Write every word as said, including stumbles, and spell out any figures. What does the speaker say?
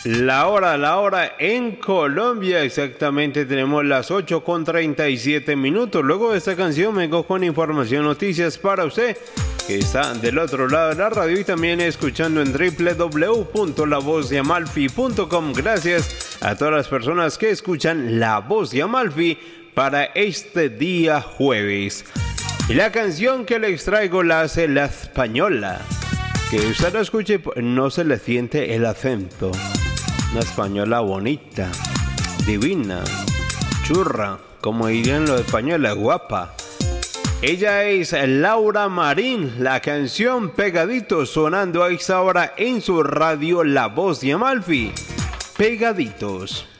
La hora, la hora en Colombia, exactamente tenemos las ocho con treinta y siete minutos. Luego de esta canción vengo con información, noticias para usted que está del otro lado de la radio y también escuchando en doble u doble u doble u punto la voz de amalfi punto com. Gracias a todas las personas que escuchan La Voz de Amalfi para este día jueves. Y la canción que les traigo la hace La Española. Que usted lo escuche, no se le siente el acento. Una española bonita, divina, churra, como dirían los españoles, guapa. Ella es Laura Marín, la canción Pegaditos sonando a esta hora en su radio La Voz de Amalfi. Pegaditos.